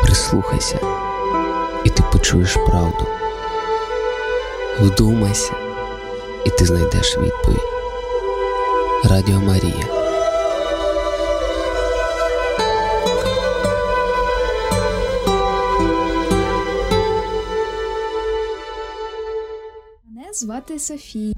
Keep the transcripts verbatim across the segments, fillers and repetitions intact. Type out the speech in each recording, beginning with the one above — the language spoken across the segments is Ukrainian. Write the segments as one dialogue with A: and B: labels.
A: Прислухайся, і ти почуєш правду. Вдумайся, і ти знайдеш відповідь. Радіо Марія.
B: Мене звати Софія.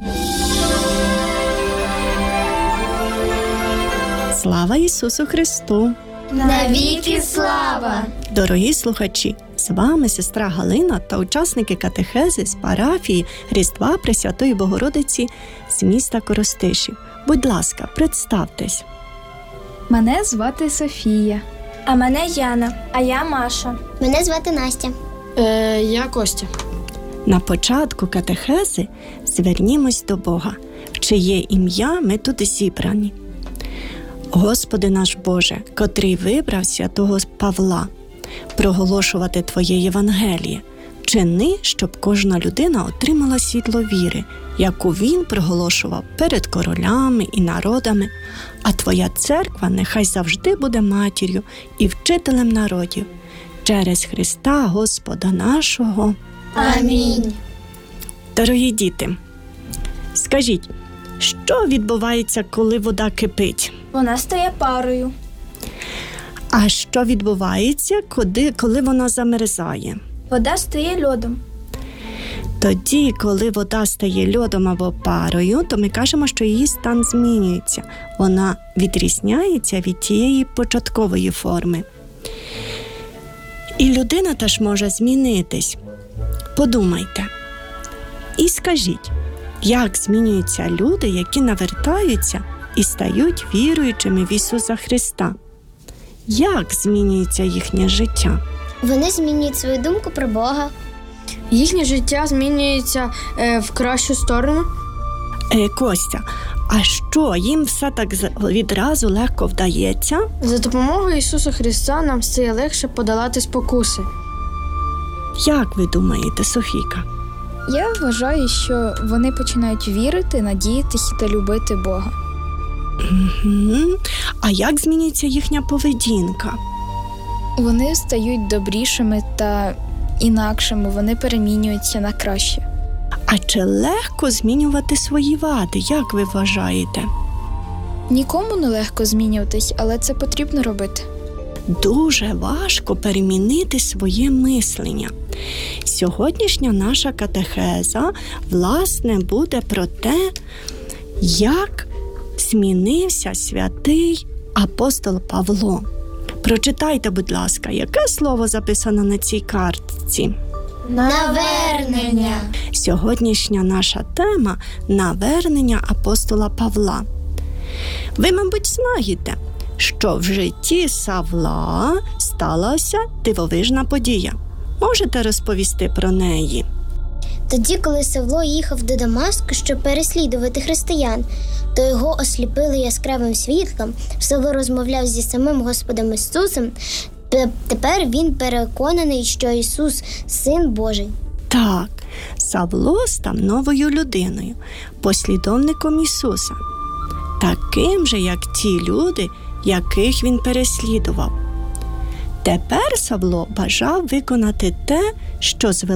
C: Слава Ісусу Христу!
D: Навіки слава!
C: Дорогі слухачі, з вами сестра Галина та учасники катехези з парафії Різдва Пресвятої Богородиці з міста Коростишів. Будь ласка, представтесь.
B: Мене звати Софія.
D: А мене Яна. А я Маша. Мене звати Настя.
E: Е, я Костя.
C: На початку катехези звернімось до Бога, в чиє ім'я ми тут зібрані. Господи наш Боже, котрий вибрав святого Павла проголошувати Твоє Євангеліє, чини, щоб кожна людина отримала світло віри, яку він проголошував перед королями і народами, а Твоя церква нехай завжди буде матір'ю і вчителем народів. Через Христа Господа нашого.
D: Амінь.
C: Дорогі діти, скажіть, що відбувається, коли вода кипить?
D: Вона стає парою.
C: А що відбувається, коли, коли вона замерзає?
D: Вода стає льодом.
C: Тоді, коли вода стає льодом або парою, то ми кажемо, що її стан змінюється. Вона відрізняється від тієї початкової форми. І людина теж може змінитись. Подумайте. І скажіть, як змінюються люди, які навертаються і стають віруючими в Ісуса Христа? Як змінюється їхнє життя?
D: Вони змінюють свою думку про Бога.
E: Їхнє життя змінюється е, в кращу сторону.
C: Е, Костя, а що, їм все так відразу легко вдається?
E: За допомогою Ісуса Христа нам стає легше подолати спокуси.
C: Як ви думаєте, Софійка?
B: Я вважаю, що вони починають вірити, надіятися та любити Бога.
C: Угу. А як змінюється їхня поведінка?
B: Вони стають добрішими та інакшими, вони перемінюються на краще.
C: А чи легко змінювати свої вади, як ви вважаєте?
B: Нікому не легко змінюватись, але це потрібно робити.
C: Дуже важко перемінити своє мислення. Сьогоднішня наша катехеза, власне, буде про те, як змінився святий апостол Павло. Прочитайте, будь ласка, яке слово записано на цій картці?
D: Навернення.
C: Сьогоднішня наша тема – навернення апостола Павла. Ви, мабуть, знаєте, що в житті Савла сталася дивовижна подія. Можете розповісти про неї?
D: Тоді, коли Савло їхав до Дамаску, щоб переслідувати християн, то його осліпили яскравим світлом. Савло розмовляв зі самим Господом Ісусом. Тепер він переконаний, що Ісус – Син Божий.
C: Так, Савло став новою людиною, послідовником Ісуса. Таким же, як ті люди, яких він переслідував. Тепер Савло бажав виконати те, що звелів